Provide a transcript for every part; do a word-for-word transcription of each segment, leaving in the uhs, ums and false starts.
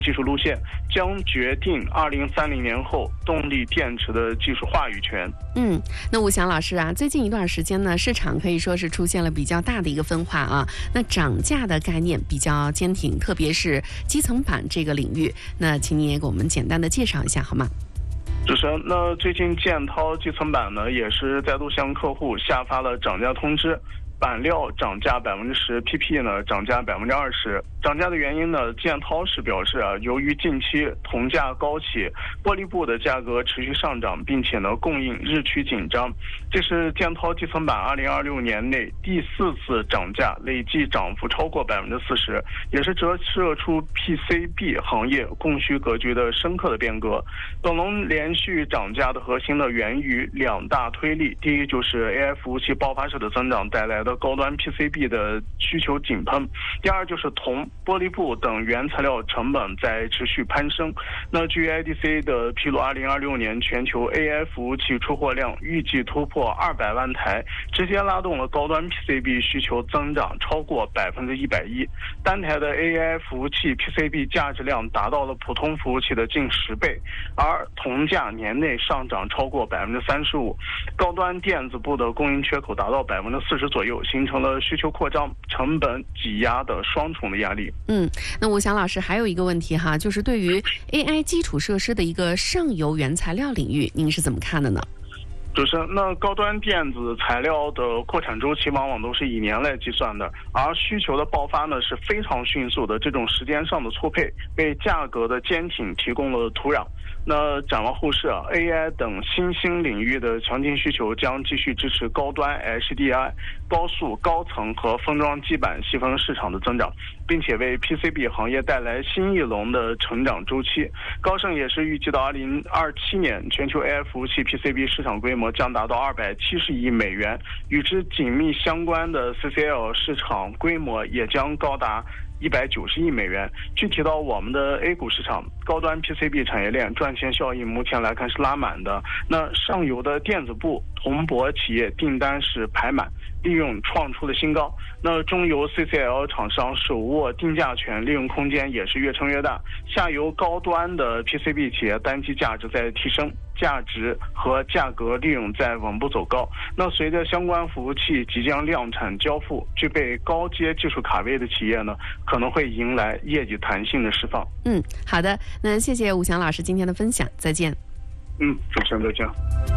技术路线，将决定二零三零年后动力电池的技术话语权。 嗯，那吴翔老师啊，最近一段时间呢，市场可以说是出现了比较大的一个分化啊。那涨价的概念比较坚挺，特别是基层板这个领域。那请你也给我们简单的介绍一下好吗？ 主持人，那最近建滔基层板呢，也是再度向客户下发了涨价通知。板料涨价百分之十 ，P P 呢涨价百分之二十。涨价的原因呢，建滔是表示啊，由于近期铜价高企，玻璃布的价格持续上涨，并且呢供应日趋紧张。这是建滔基层板二零二六年内第四次涨价，累计涨幅超过百分之四十，也是折射出 P C B 行业供需格局的深刻的变革。本轮连续涨价的核心呢，源于两大推力，第一就是 A I 服务器爆发式的增长带来的高端 P C B 的需求井喷，第二就是铜、玻璃布等原材料成本在持续攀升。那据 I D C 的披露，二零二六年全球 A I 服务器出货量预计突破二百万台，直接拉动了高端 P C B 需求增长超过百分之一百一。单台的 A I 服务器 P C B 价值量达到了普通服务器的近十倍，而铜价年内上涨超过百分之三十五，高端电子部的供应缺口达到百分之四十左右，形成了需求扩张、成本挤压的双重的压力。 嗯，那吴翔老师还有一个问题哈，就是对于 A I 基础设施的一个上游原材料领域，您是怎么看的呢？ 主持人，那高端电子材料的扩产周期往往都是以年来计算的，而需求的爆发呢是非常迅速的，这种时间上的错配为价格的坚挺提供了土壤。那展望后市啊 ，A I 等新兴领域的强劲需求将继续支持高端 H D I、高速、高层和封装基板细分市场的增长，并且为 P C B 行业带来新一轮的成长周期。高盛也是预计到二零二七年，全球 A I 服务器 P C B 市场规模将达到二百七十亿美元，与之紧密相关的 C C L 市场规模也将高达一百九十亿美元。具体到我们的 A 股市场，高端 P C B 产业链赚钱效应目前来看是拉满的。那上游的电子部、铜箔企业订单是排满，利润创出了新高。那中游 C C L 厂商手握定价权，利润空间也是越撑越大。下游高端的 P C B 企业单机价值在提升，价值和价格利润在稳步走高。那随着相关服务器即将量产交付，具备高阶技术卡位的企业呢，可能会迎来业绩弹性的释放。 嗯，好的，那谢谢吴翔老师今天的分享，再见。 嗯，主持人再见。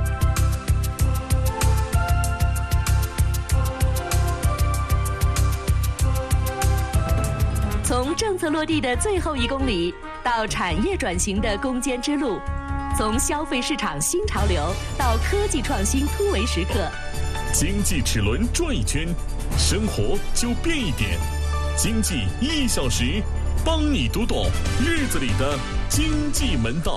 从政策落地的最后一公里到产业转型的攻坚之路，从消费市场新潮流到科技创新突围时刻， 经济齿轮转一圈，生活就变一点。经济一小时，帮你读懂日子里的经济门道。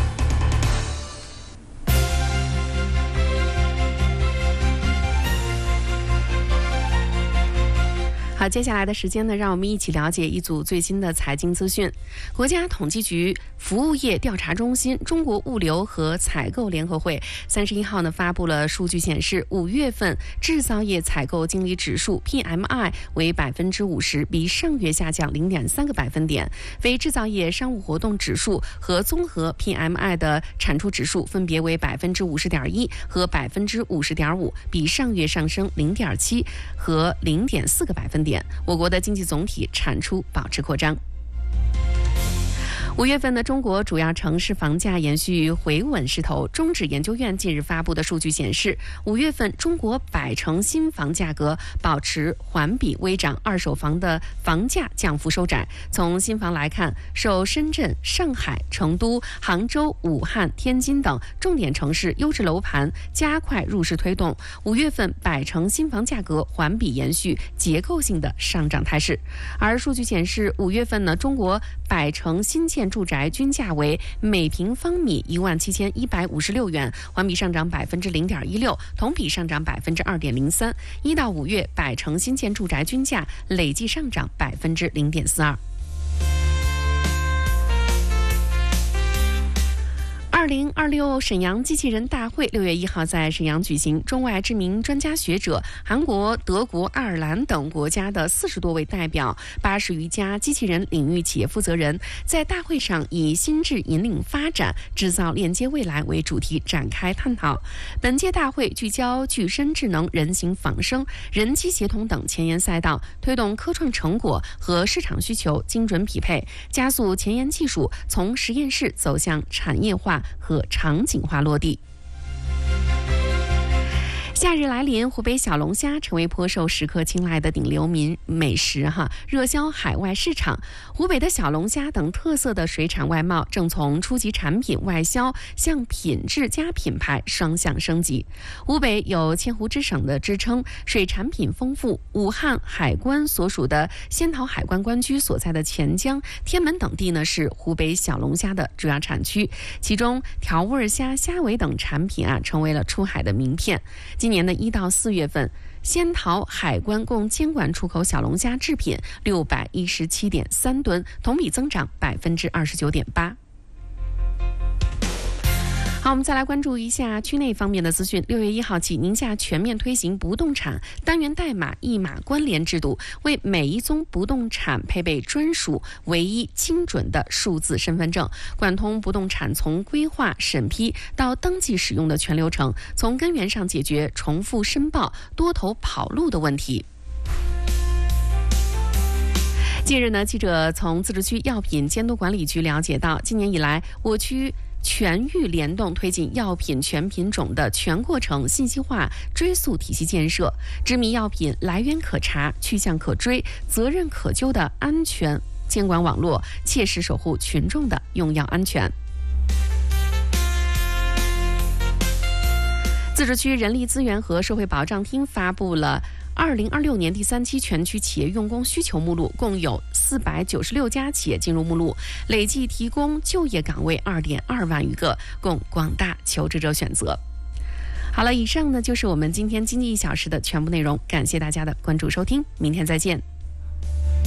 好，接下来的时间呢，让我们一起了解一组最新的财经资讯。国家统计局服务业调查中心中国物流和采购联合会三十一号呢发布了数据显示，五月份制造业采购经理指数 P M I 为百分之五十，比上月下降零点三个百分点。非制造业商务活动指数和综合 P M I 的产出指数分别为百分之五十点一和百分之五十点五，比上月上升零点七和零点四个百分点。我国的经济总体产出保持扩张。五月份的中国主要城市房价延续回稳势头。中指研究院近日发布的数据显示，五月份中国百城新房价格保持环比微涨，二手房的房价降幅收窄。从新房来看，受深圳、上海、成都、杭州、武汉、天津等重点城市优质楼盘加快入市推动，五月份百城新房价格环比延续结构性的上涨态势。而数据显示，五月份呢，中国百城新建住宅均价为每平方米一万七千一百五十六元，环比上涨百分之零点一六，同比上涨百分之二点零三。一到五月，百城新建住宅均价累计上涨百分之零点四二。二零二六沈阳机器人大会六月一号在沈阳举行，中外知名专家学者、韩国、德国、爱尔兰等国家的四十多位代表、八十余家机器人领域企业负责人，在大会上以心智引领发展、制造链接未来为主题展开探讨。本届大会聚焦具身智能、人形仿生、人机协同等前沿赛道，推动科创成果和市场需求精准匹配，加速前沿技术从实验室走向产业化和场景化落地。夏日来临，湖北小龙虾成为颇受食客青睐的顶流民美食哈，热销海外市场。湖北的小龙虾等特色的水产外贸正从初级产品外销向品质加品牌双向升级。湖北有千湖之省的支撑，水产品丰富。武汉海关所属的仙桃海关关区所在的钱江、天门等地呢，是湖北小龙虾的主要产区。其中调味虾、虾尾等产品啊，成为了出海的名片。今年的一到四月份，仙桃海关共监管出口小龙虾制品六百一十七点三吨，同比增长百分之二十九点八。好，我们再来关注一下区内方面的资讯。六月一号起，宁夏全面推行不动产单元代码一码关联制度，为每一宗不动产配备专属、唯一、精准的数字身份证，贯通不动产从规划、审批到登记使用的全流程，从根源上解决重复申报、多头跑路的问题。近日呢，记者从自治区药品监督管理局了解到，今年以来，我区全域联动推进药品全品种的全过程信息化追溯体系建设，知名药品来源可查、去向可追、责任可究的安全监管网络，切实守护群众的用药安全。自治区人力资源和社会保障厅发布了二零二六年第三期全区企业用工需求目录，共有四百九十六家企业进入目录，累计提供就业岗位二点二万余个，供广大求职者选择。好了，以上呢就是我们今天经济一小时的全部内容，感谢大家的关注收听，明天再见。